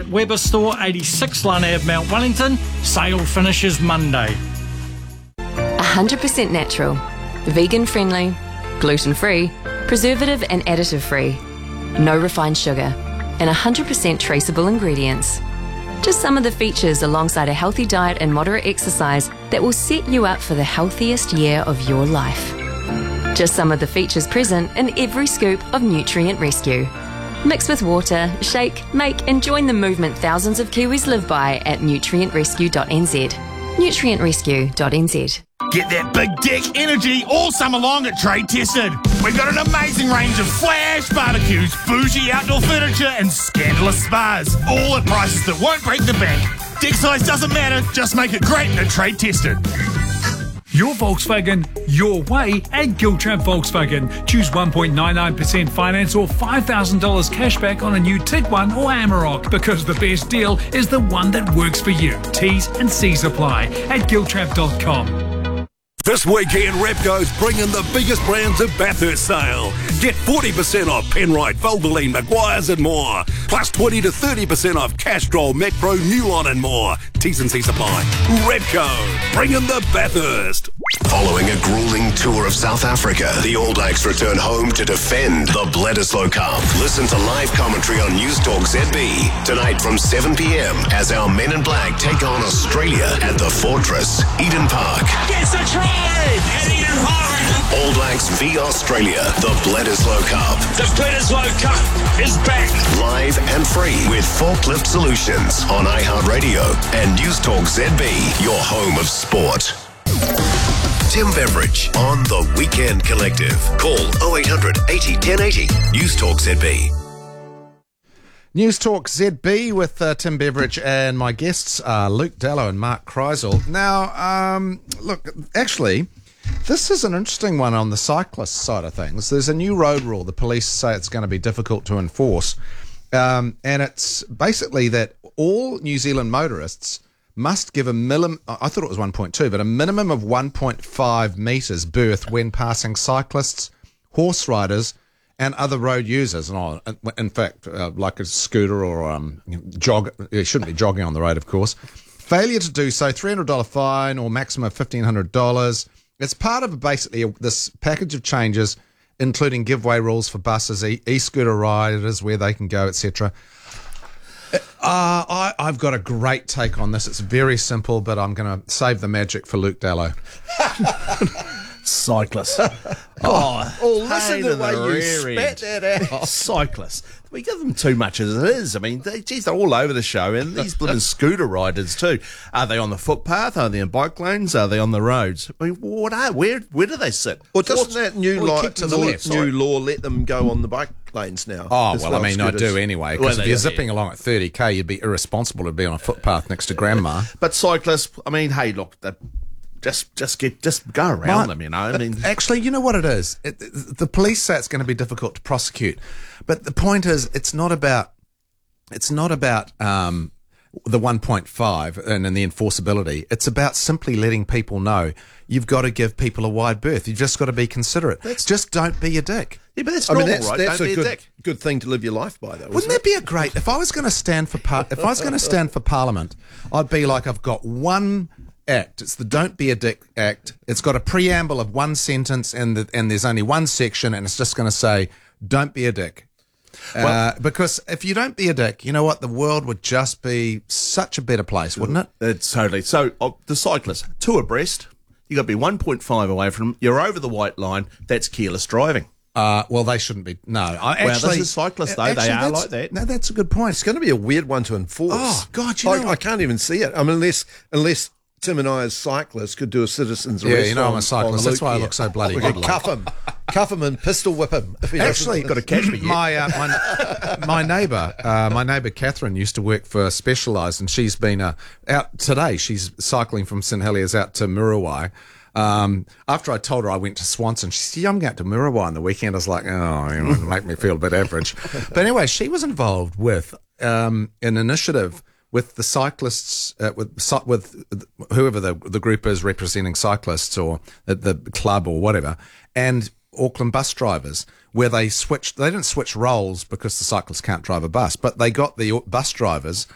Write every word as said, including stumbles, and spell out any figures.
at Weber Store, eighty-six Lund Avenue, Mount Wellington. Sale finishes Monday. one hundred percent natural, vegan-friendly, gluten-free, preservative and additive-free, no refined sugar, and one hundred percent traceable ingredients. Just some of the features alongside a healthy diet and moderate exercise that will set you up for the healthiest year of your life. Just some of the features present in every scoop of Nutrient Rescue. Mix with water, shake, make and join the movement thousands of Kiwis live by at nutrient rescue dot n z. nutrient rescue dot n z. Get that big dick energy all summer long at Trade Tested. We've got an amazing range of flash barbecues, bougie outdoor furniture and scandalous spas, all at prices that won't break the bank. Dick size doesn't matter, just make it great at Trade Tested. Your Volkswagen, your way at Giltrap Volkswagen. Choose one point nine nine percent finance or five thousand dollars cash back on a new Tiguan or Amarok, because the best deal is the one that works for you. T's and C's apply at giltrap dot com. This weekend, Repco's bringing the biggest brands of Bathurst sale. Get forty percent off Penrite, Valvoline, Maguire's and more. Plus twenty to thirty percent off Castrol, Macpro, Newlon and more. T's and C's apply. Repco, bringing the Bathurst. Following a grueling tour of South Africa, the All Blacks return home to defend the Bledisloe Cup. Listen to live commentary on News Talk Z B tonight from seven p.m. as our Men in Black take on Australia at the Fortress, Eden Park. Gets a try at Eden Park. All Blacks v Australia, the Bledisloe Cup. The Bledisloe Cup is back. Live and free with Forklift Solutions on iHeartRadio and News Talk Z B, your home of sport. Tim Beveridge on The Weekend Collective. Call oh eight hundred eighty ten eighty. News Talk Z B. News Talk Z B with uh, Tim Beveridge, and my guests are Luke Dallow and Mark Kreisel. Now, um, look, actually, this is an interesting one on the cyclist side of things. There's a new road rule. The police say it's going to be difficult to enforce, um, and it's basically that all New Zealand motorists must give a minimum, I thought it was one point two, but a minimum of one point five metres berth when passing cyclists, horse riders, and other road users. And in fact, uh, like a scooter or um, jog, you shouldn't be jogging on the road, of course. Failure to do so, three hundred dollars fine or maximum of fifteen hundred dollars. It's part of basically this package of changes, including giveaway rules for buses, e- e-scooter riders, where they can go, et cetera. Uh, I, I've got a great take on this. It's very simple, but I'm going to save the magic for Luke Dallow. Cyclists. Oh, oh listen to the way you spat that out. Cyclists. We give them too much as it is. I mean, they, geez, they're all over the show, and these blooming scooter riders too. Are they on the footpath? Are they in bike lanes? Are they on the roads? I mean, what are? Where where do they sit? Well, doesn't that new well, law, kick to the new, left, new sorry. law let them go on the bike lanes now? Oh, as well, I mean, I scooters? do anyway, Well, because if they- you're zipping along at thirty k, you'd be irresponsible to be on a footpath next to grandma. But cyclists, I mean, hey, look, they just just get just go around Right. them, you know. I mean, Actually, you know what it is? It, the police say it's going to be difficult to prosecute, but the point is, it's not about it's not about um, the one point five and, and the enforceability. It's about simply letting people know you've got to give people a wide berth. You've just got to be considerate. Just don't be a dick. yeah, but that's I mean, normal, that's, right? that's Don't a be good, a dick. good thing to live your life by, though. Wouldn't isn't that be a great? If I was going to stand for par- if I was going to stand for Parliament, I'd be like, I've got one act. It's the Don't Be a Dick Act. It's got a preamble of one sentence, and the, and there's only one section, and it's just going to say, "Don't be a dick." Uh, because if you don't be a dick, you know what? The world would just be such a better place, wouldn't it? It's totally. So uh, the cyclists, two abreast, you got to be one point five away from them. You're over the white line. That's careless driving. Uh, well, they shouldn't be. No, I Well, actually. this is cyclists, though. actually, They are that's- like that. No, that's a good point. It's going to be a weird one to enforce. Oh, God, you I, know- I can't even see it. I mean, unless unless Tim and I, as cyclists, could do a citizen's Yeah, arrest. you know I'm on- a cyclist. on That's why I Luke look so bloody here. We good. could cuff him, cuff him, and pistol whip him. If he Actually, doesn't- Got to catch me. my uh, my my neighbour, uh, my neighbour Catherine used to work for Specialised, and she's been uh, out today. She's cycling from St Heliers out to Muriwai. Um, after I told her I went to Swanson, she said, "Yeah, I'm going to Muriwai on the weekend." I was like, "Oh, you know, it'll make me feel a bit average." But anyway, she was involved with um, an initiative with the cyclists, uh, with cy- with whoever the the group is representing cyclists, or the, the club or whatever, and Auckland bus drivers, where they switched. They didn't switch roles because the cyclists can't drive a bus, but they got the bus drivers